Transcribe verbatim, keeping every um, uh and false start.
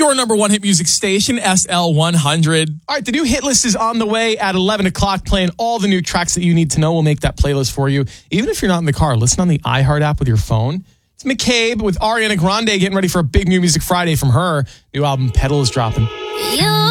Your number one hit music station, S L one hundred. All right, the new hit list is on the way at eleven o'clock, playing all the new tracks that you need to know. We'll make that playlist for you. Even if you're not in the car, listen on the iHeart app with your phone. It's McCabe with Ariana Grande getting ready for a big New Music Friday from her. New album, Petal, is dropping. You